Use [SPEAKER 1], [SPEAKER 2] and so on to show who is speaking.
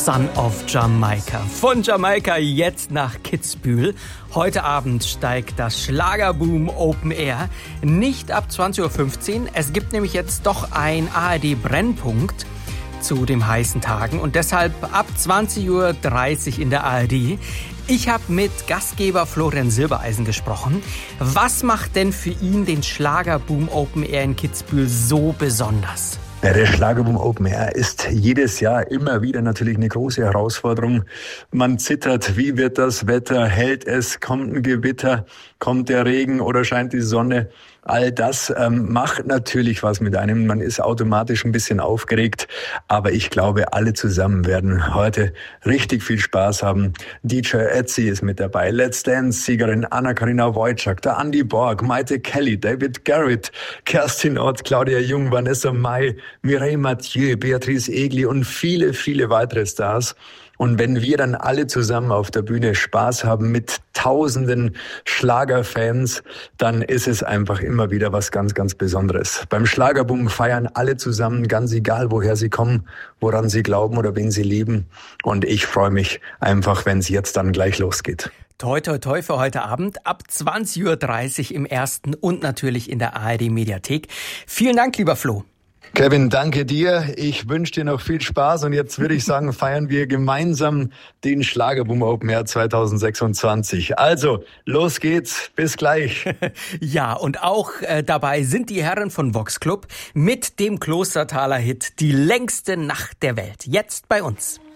[SPEAKER 1] Son of Jamaica. Von Jamaika jetzt nach Kitzbühel. Heute Abend steigt das Schlagerboom Open Air. Nicht ab 20.15 Uhr. Es gibt nämlich jetzt doch ein ARD-Brennpunkt zu den heißen Tagen und deshalb ab 20.30 Uhr in der ARD. Ich habe mit Gastgeber Florian Silbereisen gesprochen. Was macht denn für ihn den Schlagerboom Open Air in Kitzbühel so besonders?
[SPEAKER 2] Ja, der Schlagerboom Open Air ist jedes Jahr immer wieder natürlich eine große Herausforderung. Man zittert, wie wird das Wetter, hält es, kommt ein Gewitter, kommt der Regen oder scheint die Sonne? All das macht natürlich was mit einem. Man ist automatisch ein bisschen aufgeregt, aber ich glaube, alle zusammen werden heute richtig viel Spaß haben. DJ Ötzi ist mit dabei, Let's Dance-Siegerin Anna-Karina Wojcik, der Andy Borg, Maite Kelly, David Garrett, Kerstin Ott, Claudia Jung, Vanessa Mai, Mireille Mathieu, Beatrice Egli und viele, viele weitere Stars. Und wenn wir dann alle zusammen auf der Bühne Spaß haben mit tausenden Schlagerfans, dann ist es einfach immer wieder was ganz, ganz Besonderes. Beim Schlagerboom feiern alle zusammen, ganz egal, woher sie kommen, woran sie glauben oder wen sie lieben. Und ich freue mich einfach, wenn es jetzt dann gleich losgeht.
[SPEAKER 1] Toi, toi, toi für heute Abend ab 20.30 Uhr im Ersten und natürlich in der ARD-Mediathek. Vielen Dank, lieber Flo.
[SPEAKER 2] Kevin, danke dir. Ich wünsche dir noch viel Spaß und jetzt würde ich sagen, feiern wir gemeinsam den Schlagerboom Open Air 2026. Also, los geht's. Bis gleich.
[SPEAKER 1] Ja, und auch dabei sind die Herren von Vox Club mit dem Klostertaler Hit Die längste Nacht der Welt. Jetzt bei uns.